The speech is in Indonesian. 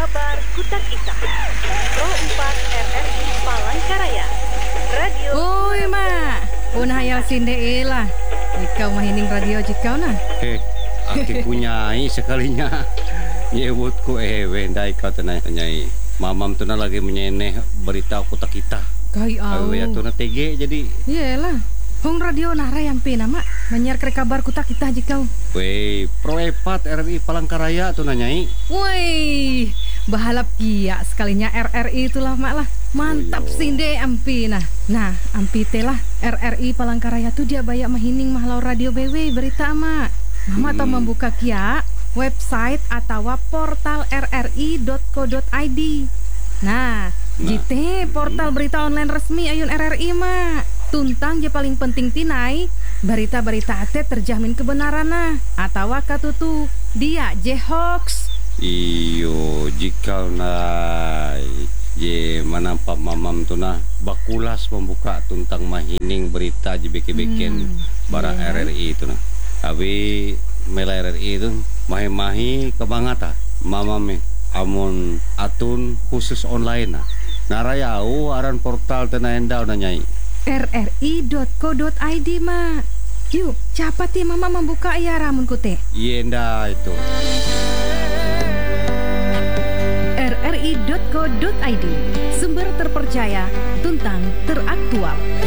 kabar Kutak Ita. Pro 4 RRI Palangkaraya. Radio. Oi mak, pun hayal sinde lah. Ikau mahining radio jikau nah. Aki kunyai sekalinya. Nyebutku wendai kau tenai. Mamam tu na lagi menyeneh berita Kutak Ita. Kai au. Ya tu na tege jadi. Iyalah. Hong radio nara yang pina mak menyiar kabar Kutak Ita jikau. Wei, Pro 4 RRI Palangkaraya tu nanyai. Woi, bahalap kia sekalinya RRI itulah mak lah. Mantap sinde ampi nah. Nah, ampi telah RRI Palangkaraya tu dia banyak mahining mahlau radio BW berita mak. Mama tau membuka kia website atau portal rri.co.id. Nah, gitu portal berita online resmi ayun RRI mak. Tuntang je paling penting tinai berita-berita ate terjamin kebenaran nah atau katutu dia je hoax. Iyo jika nai je manampak mamam tu nah bakulas membuka tuntang mahining berita je beke-beken bara RRI itu nah. Abi mela RRI itu mahi-mahi kebangata mamam amun atun khusus online nah. Narayau aran portal tena endau nanyai rri.co.id mak. Yuk, cepat ya mama membuka ya ramun kute. Yenda itu. rri.co.id, sumber terpercaya, tuntang teraktual.